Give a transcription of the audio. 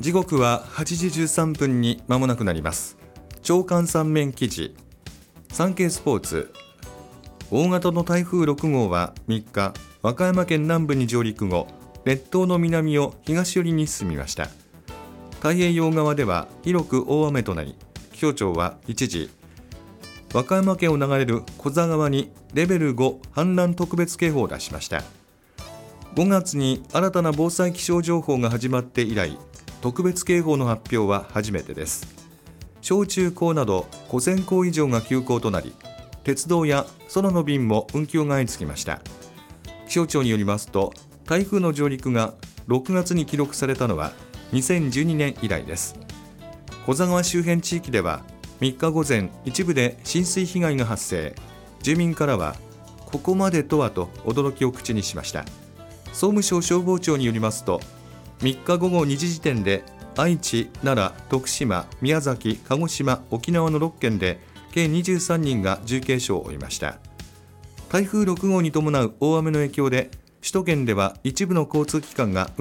時刻は8時13分に間もなくなります。朝刊3面記事、産経スポーツ。大型の台風6号は3日、和歌山県南部に上陸後、列島の南を東寄りに進みました。太平洋側では広く大雨となり、気象庁は一時、和歌山県を流れる古座川にレベル5氾濫特別警報を出しました。5月に新たな防災気象情報が始まって以来、特別警報の発表は初めてです。小中高など5000校以上が休校となり、鉄道や空の便も運休が相次ぎました。気象庁によりますと、台風の上陸が6月に記録されたのは2012年以来です。古座川周辺地域では3日午前、一部で浸水被害が発生。住民からはここまでとはと驚きを口にしました。総務省消防庁によりますと、3日午後2時時点で愛知、奈良、徳島、宮崎、鹿児島、沖縄の6県で計23人が重軽傷を負いました。台風6号に伴う大雨の影響で、首都圏では一部の交通機関が